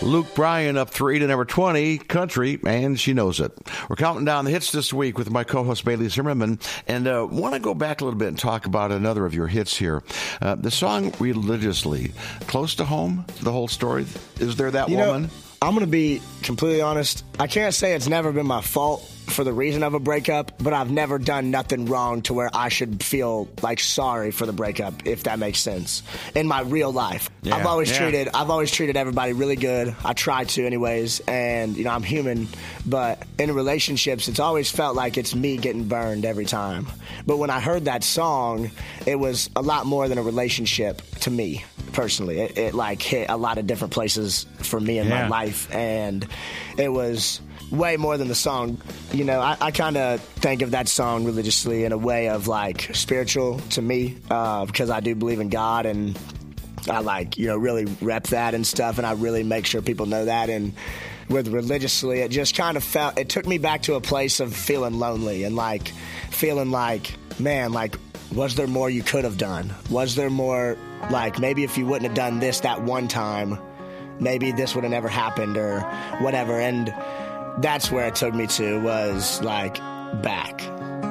Luke Bryan up 3 to number 20, Country, and she knows it. We're counting down the hits this week with my co-host Bailey Zimmerman, and want to go back a little bit and talk about another of your hits here. The song Religiously, close to home, the whole story. Is there that woman? I'm going to be completely honest. I can't say it's never been my fault for the reason of a breakup, but I've never done nothing wrong to where I should feel like sorry for the breakup, if that makes sense. In my real life, I've always treated everybody really good. I try to, anyways, and I'm human. But in relationships, it's always felt like it's me getting burned every time. But when I heard that song, it was a lot more than a relationship to me personally. It like hit a lot of different places for me in my life, and it was way more than the song. I kind of think of that song Religiously in a way of like spiritual to me, because I do believe in God, and I really rep that and stuff, and I really make sure people know that. And with Religiously, it just kind of it took me back to a place of feeling lonely and like feeling like, man, like, was there more you could have done? Was there more, like, maybe if you wouldn't have done this that one time, maybe this would have never happened or whatever. And that's where it took me to, was like back.